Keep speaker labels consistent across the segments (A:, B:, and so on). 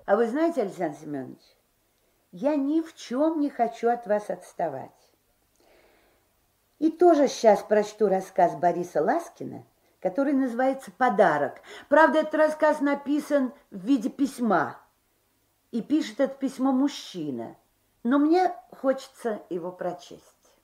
A: А вы знаете, Александр Семенович, я ни в чем не хочу от вас отставать. И тоже сейчас прочту рассказ Бориса Ласкина, который называется «Подарок». Правда, этот рассказ написан в виде письма. И пишет это письмо мужчина. Но мне хочется его прочесть.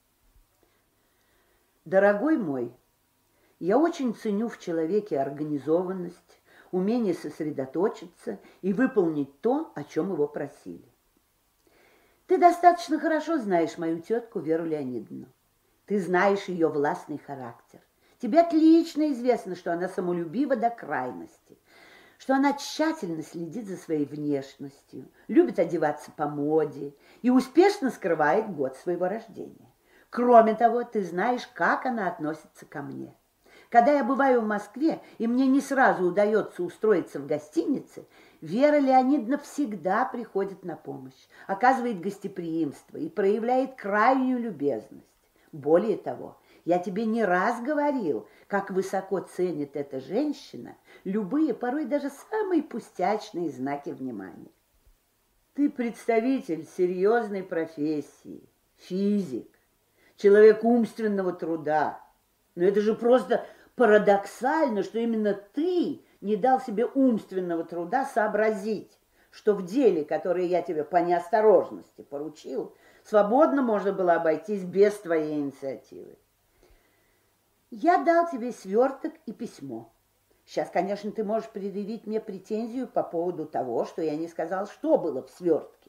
A: Дорогой мой, я очень ценю в человеке организованность, умение сосредоточиться и выполнить то, о чем его просили. Ты достаточно хорошо знаешь мою тетку Веру Леонидовну. Ты знаешь ее властный характер. Тебе отлично известно, что она самолюбива до крайности, что она тщательно следит за своей внешностью, любит одеваться по моде и успешно скрывает год своего рождения. Кроме того, ты знаешь, как она относится ко мне. Когда я бываю в Москве, и мне не сразу удается устроиться в гостинице, Вера Леонидовна всегда приходит на помощь, оказывает гостеприимство и проявляет крайнюю любезность. Более того, я тебе не раз говорил, как высоко ценит эта женщина любые, порой даже самые пустячные знаки внимания. Ты представитель серьезной профессии, физик, человек умственного труда. Но это же просто парадоксально, что именно ты не дал себе умственного труда сообразить, что в деле, которое я тебе по неосторожности поручил, свободно можно было обойтись без твоей инициативы. Я дал тебе сверток и письмо. Сейчас, конечно, ты можешь предъявить мне претензию по поводу того, что я не сказал, что было в свертке.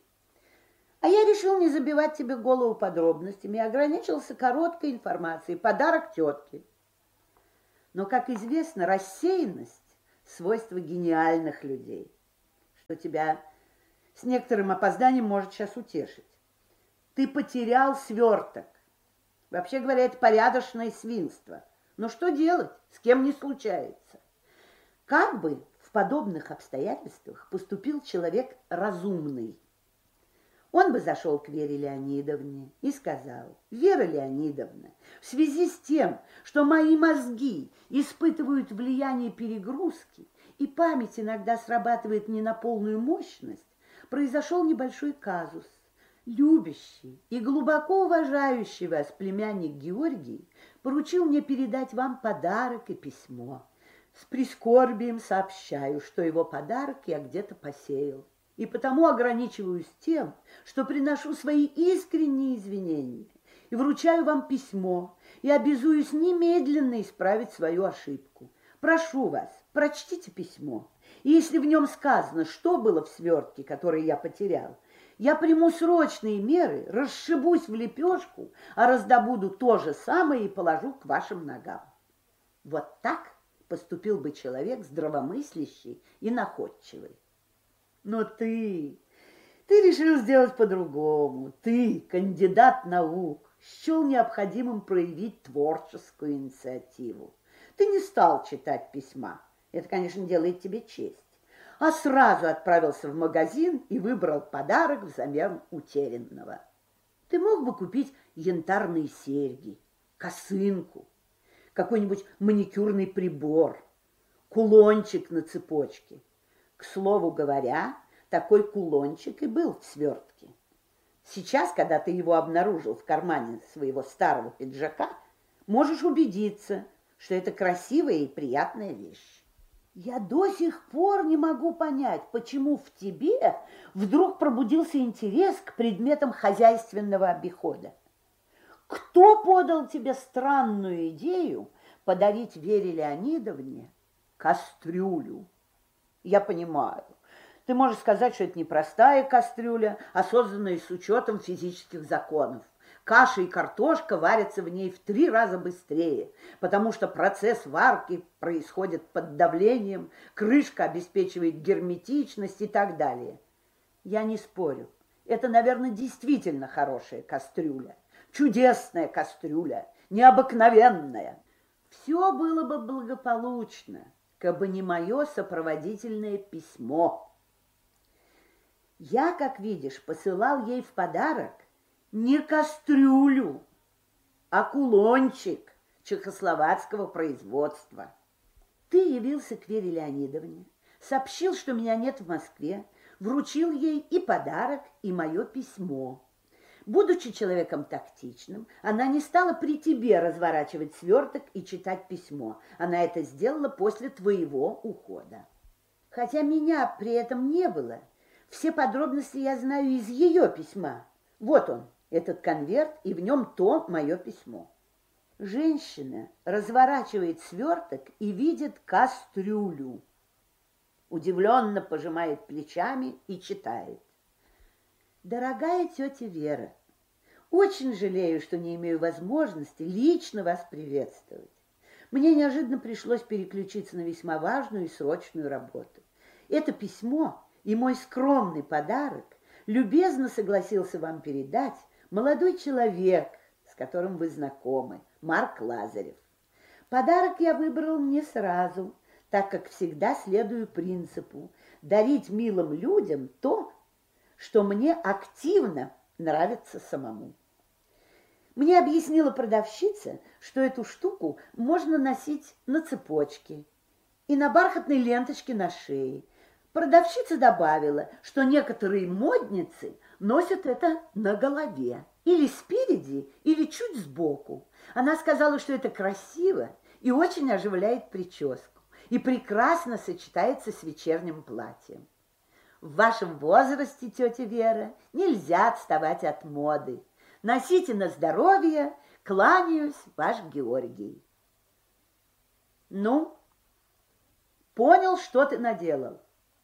A: А я решил не забивать тебе голову подробностями и ограничился короткой информацией. Подарок тетке. Но, как известно, рассеянность – свойство гениальных людей, что тебя с некоторым опозданием может сейчас утешить. Ты потерял сверток. Вообще говоря, это порядочное свинство. Но что делать? С кем не случается. Как бы в подобных обстоятельствах поступил человек разумный? Он бы зашел к Вере Леонидовне и сказал: Вера Леонидовна, в связи с тем, что мои мозги испытывают влияние перегрузки и память иногда срабатывает не на полную мощность, произошел небольшой казус. Любящий и глубоко уважающий вас племянник Георгий поручил мне передать вам подарок и письмо. С прискорбием сообщаю, что его подарок я где-то посеял, и потому ограничиваюсь тем, что приношу свои искренние извинения и вручаю вам письмо и обязуюсь немедленно исправить свою ошибку. Прошу вас, прочтите письмо, и если в нем сказано, что было в свертке, который я потерял, я приму срочные меры, расшибусь в лепешку, а раздобуду то же самое и положу к вашим ногам. Вот так поступил бы человек здравомыслящий и находчивый. Но ты решил сделать по-другому. Ты, кандидат наук, счел необходимым проявить творческую инициативу. Ты не стал читать письма. Это, конечно, делает тебе честь. А сразу отправился в магазин и выбрал подарок взамен утерянного. Ты мог бы купить янтарные серьги, косынку, какой-нибудь маникюрный прибор, кулончик на цепочке. К слову говоря, такой кулончик и был в свертке. Сейчас, когда ты его обнаружил в кармане своего старого пиджака, можешь убедиться, что это красивая и приятная вещь. Я до сих пор не могу понять, почему в тебе вдруг пробудился интерес к предметам хозяйственного обихода. Кто подал тебе странную идею подарить Вере Леонидовне кастрюлю? Я понимаю, ты можешь сказать, что это не простая кастрюля, а созданная с учетом физических законов. Каша и картошка варятся в ней в 3 раза быстрее, потому что процесс варки происходит под давлением, крышка обеспечивает герметичность и так далее. Я не спорю. Это, наверное, действительно хорошая кастрюля. Чудесная кастрюля, необыкновенная. Все было бы благополучно, кабы не мое сопроводительное письмо. Я, как видишь, посылал ей в подарок не кастрюлю, а кулончик чехословацкого производства. Ты явился к Вере Леонидовне, сообщил, что меня нет в Москве, вручил ей и подарок, и мое письмо. Будучи человеком тактичным, она не стала при тебе разворачивать сверток и читать письмо. Она это сделала после твоего ухода. Хотя меня при этом не было, все подробности я знаю из ее письма. Вот он, этот конверт, и в нем то мое письмо. Женщина разворачивает сверток и видит кастрюлю. Удивленно пожимает плечами и читает. Дорогая тетя Вера, очень жалею, что не имею возможности лично вас приветствовать. Мне неожиданно пришлось переключиться на весьма важную и срочную работу. Это письмо и мой скромный подарок любезно согласился вам передать молодой человек, с которым вы знакомы, Марк Лазарев. Подарок я выбрал не сразу, так как всегда следую принципу дарить милым людям то, что мне активно нравится самому. Мне объяснила продавщица, что эту штуку можно носить на цепочке и на бархатной ленточке на шее. Продавщица добавила, что некоторые модницы носят это на голове, или спереди, или чуть сбоку. Она сказала, что это красиво и очень оживляет прическу, и прекрасно сочетается с вечерним платьем. В вашем возрасте, тетя Вера, нельзя отставать от моды. Носите на здоровье, кланяюсь, ваш Георгий. Ну, понял, что ты наделал?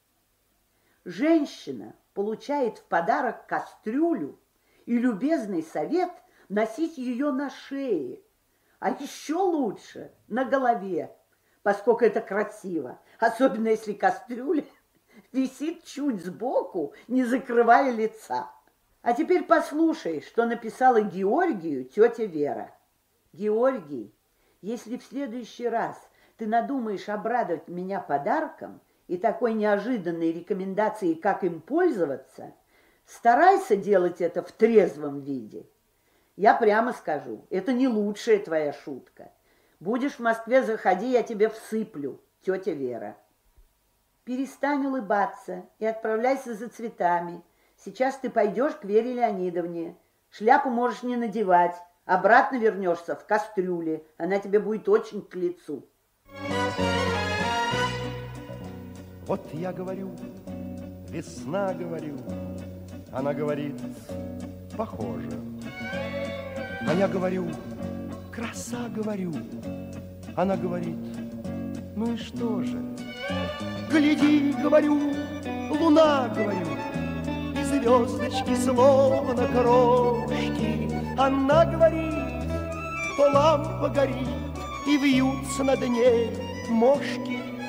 A: Женщина получает в подарок кастрюлю и любезный совет носить ее на шее, а еще лучше на голове, поскольку это красиво, особенно если кастрюля висит чуть сбоку, не закрывая лица. А теперь послушай, что написала Георгию тетя Вера. Георгий, если в следующий раз ты надумаешь обрадовать меня подарком и такой неожиданной рекомендацией, как им пользоваться, старайся делать это в трезвом виде. Я прямо скажу, это не лучшая твоя шутка. Будешь в Москве, заходи, я тебе всыплю, тетя Вера. Перестань улыбаться и отправляйся за цветами. Сейчас ты пойдешь к Вере Леонидовне. Шляпу можешь не надевать. Обратно вернешься в кастрюле. Она тебе будет очень к лицу.
B: Вот я говорю, весна говорю. Она говорит, похоже. А я говорю, краса говорю. Она говорит, ну и что же? Гляди, говорю, луна, говорю, и звездочки словно крошки. Она говорит, то лампа горит, и вьются над ней мошки.